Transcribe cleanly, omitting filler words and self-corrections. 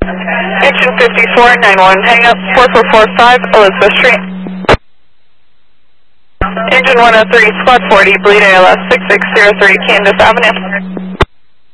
Engine 5491, hang up 4445 Elizabeth Street. Engine 103, squad 40, bleed ALS 6603 Candace Avenue.